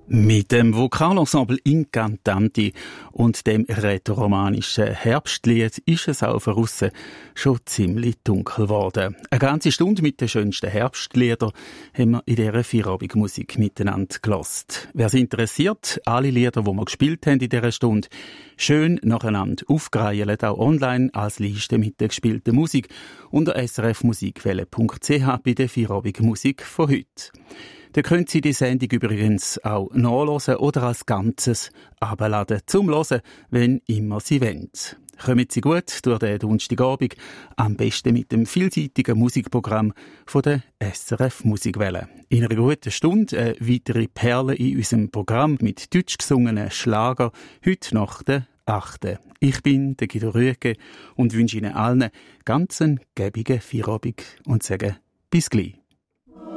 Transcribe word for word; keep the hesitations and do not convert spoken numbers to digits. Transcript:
Mit dem Vokalensemble Incantanti und dem rätoromanischen Herbstlied ist es auch von aussen schon ziemlich dunkel geworden. Eine ganze Stunde mit den schönsten Herbstliedern haben wir in dieser Feierabendmusik miteinander gehört. Wer es interessiert, alle Lieder, die wir gespielt haben in dieser Stunde, schön nacheinander aufgereiht, auch online als Liste mit der gespielten Musik unter s r f musikwelle punkt c h bei der Feierabendmusik von heute. Da können Sie die Sendung übrigens auch nachhören oder als Ganzes abladen zum Hören, wenn immer Sie wollen. Kommen Sie gut durch den Donnerstagabend, am besten mit dem vielseitigen Musikprogramm von der S R F Musikwelle. In einer guten Stunde eine weitere Perle in unserem Programm mit deutsch gesungenen Schlager, heute nach der achten. Ich bin der Guido Rüegge und wünsche Ihnen allen ganz einen gäbigen Feierabend und sage bis gleich.